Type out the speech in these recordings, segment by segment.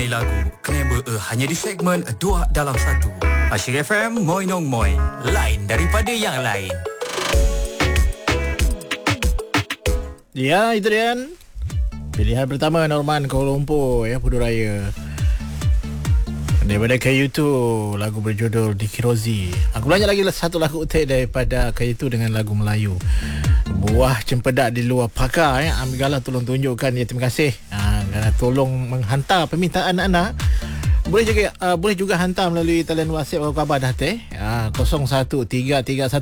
mengenai lagu, kena hanya di segmen Dua Dalam Satu. Asyik FM, Moi Nong Moi. Lain daripada yang lain. Ya, itu dia. Pilihan pertama Norman Kuala Lumpur ya, Pudu Raya. Daripada KU2, lagu berjudul Diki Rozi. Aku belanja lagi satu lagu utik daripada KU2 dengan lagu Melayu. Buah cempedak di luar pagar ya. Amigala tolong tunjukkan ya, terima kasih. Tolong menghantar permintaan anda. Boleh juga hantar melalui talian WhatsApp atau khabar dah teh. 013315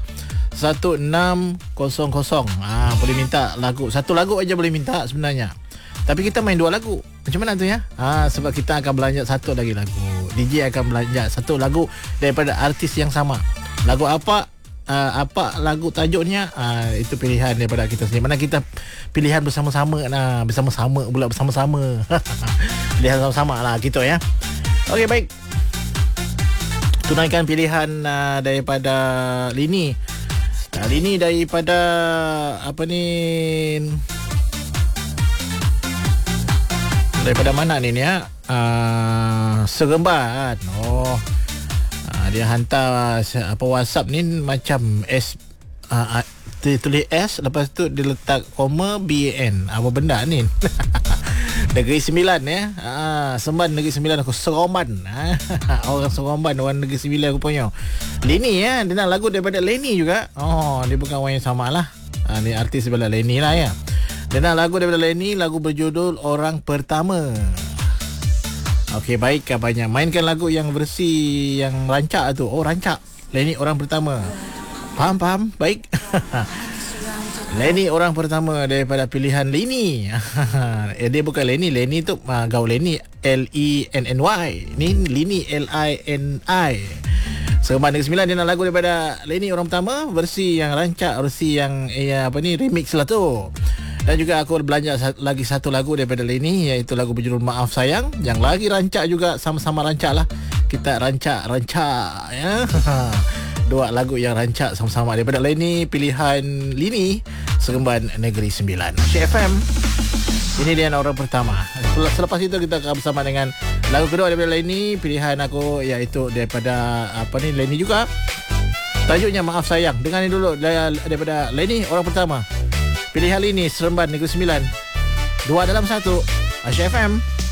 1600. Boleh minta lagu. Satu lagu aja boleh minta sebenarnya. Tapi kita main dua lagu. Macam mana tu ya? Sebab kita akan belanja satu lagi lagu. DJ akan belanja satu lagu daripada artis yang sama. Lagu apa lagu tajuknya, itu pilihan daripada kita sendiri. Mana kita pilihan bersama-sama. Bersama-sama pula, bersama-sama. Pilihan sama-sama lah gitu ya. Okey, baik. Tunaikan pilihan daripada Lini. Lini daripada apa ni? Daripada mana ni ya? Seremban. Dia hantar WhatsApp ni macam S, tulis S, lepas tu dia letak koma BAN. Apa benda ni? Negeri Sembilan ya. Semban Negeri Sembilan aku Seromban. Orang Seromban, orang Negeri Sembilan aku punya. Leni ya, dia nak lagu daripada Leni juga. Dia bukan orang yang sama lah. Ni artis sebelah Leni lah ya. Dia nak lagu daripada Leni, lagu berjudul Orang Pertama. Okey, baik kabarnya. Mainkan lagu yang versi yang rancak tu. Rancak. Leni Orang Pertama. Faham? Baik. Leni Orang Pertama daripada pilihan Leni. Dia bukan Leni. Leni tu gaul Leni. Lenny. Ni Leni Lini. Seremban Negeri Sembilan, dia nak lagu daripada Leni Orang Pertama. Versi yang rancak. Versi yang remix lah tu. Dan juga aku belanja lagi satu lagu daripada Leni, iaitu lagu berjudul Maaf Sayang. Yang lagi rancak juga, sama-sama rancak lah. Kita rancak ya. Dua lagu yang rancak sama-sama daripada Leni, pilihan Lini, Seremban Negeri Sembilan. Asyik FM. Ini dia Orang Pertama. Selepas itu kita akan bersama dengan lagu kedua daripada Leni, pilihan aku, iaitu daripada Leni juga. Tajuknya Maaf Sayang. Dengar ni dulu daripada Leni Orang Pertama. Pilihan ini Seremban Negeri Sembilan. Dua dalam satu. Asyik FM.